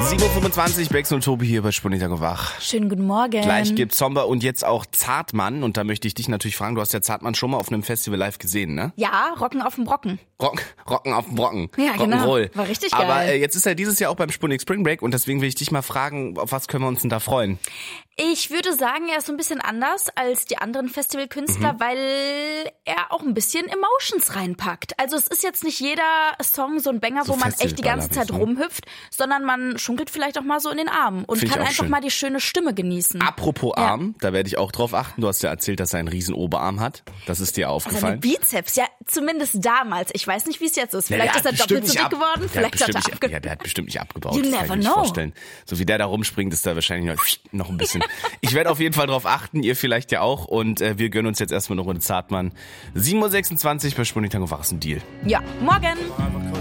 7.25 Uhr, Bex und Tobi hier bei Spuniger wach. Schönen guten Morgen. Gleich gibt's Zomba und jetzt auch Zartmann. Und da möchte ich dich natürlich fragen, du hast ja Zartmann schon mal auf einem Festival live gesehen, ne? Ja, Rocken auf dem Brocken. Rocken auf dem Brocken. Ja, genau. Rock'n'Roll. War richtig geil. Aber jetzt ist er dieses Jahr auch beim Spunig Spring Break und deswegen will ich dich mal fragen, auf was können wir uns denn da freuen? Ich würde sagen, er ist so ein bisschen anders als die anderen Festivalkünstler, weil er auch ein bisschen Emotions reinpackt. Also es ist jetzt nicht jeder Song so ein Banger, So wo man echt die ganze Zeit rumhüpft, sondern man schunkelt vielleicht auch mal so in den Arm und kann einfach schön. mal die schöne Stimme genießen. Apropos Arm, da werde ich auch drauf achten. Du hast ja erzählt, dass er einen riesen Oberarm hat. Das ist dir aufgefallen. Seine Bizeps, ja, zumindest damals. Ich weiß nicht, wie es jetzt ist. Vielleicht ist er doppelt so dick geworden, vielleicht hat er abgebaut. Ja, der hat bestimmt nicht abgebaut. You das never kann ich mir know. vorstellen. So wie der da rumspringt, ist da wahrscheinlich noch ein bisschen. Ich werde auf jeden Fall drauf achten, ihr vielleicht ja auch. Und wir gönnen uns jetzt erstmal eine Runde Zartmann. 7.26 Uhr bei Spuniger wach ist ein Deal. Ja, morgen.